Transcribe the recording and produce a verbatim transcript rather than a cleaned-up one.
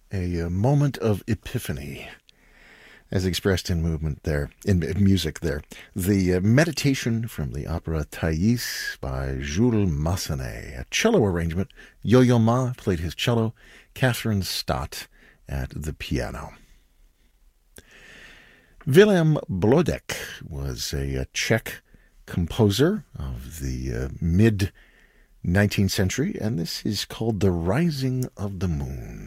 a, a moment of epiphany, as expressed in movement there, in, in music there. The uh, meditation from the opera Thais by Jules Massenet, a cello arrangement. Yo-Yo Ma played his cello, Catherine Stott at the piano. Willem Blodek was a, a Czech composer of the uh, mid-nineteenth century, and this is called The Rising of the Moon.